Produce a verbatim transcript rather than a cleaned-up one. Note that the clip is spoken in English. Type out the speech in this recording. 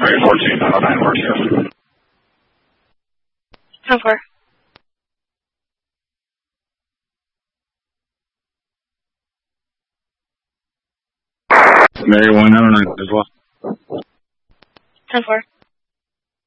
Mary fourteen, nine oh nine, work here. ten four. Mary one, nine oh nine as well. ten four.